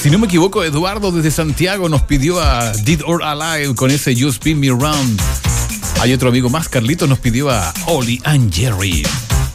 Si no me equivoco, Eduardo desde Santiago nos pidió a Dead or Alive con ese You Spin Me Round. Hay otro amigo más, Carlitos, nos pidió a Oli and Jerry.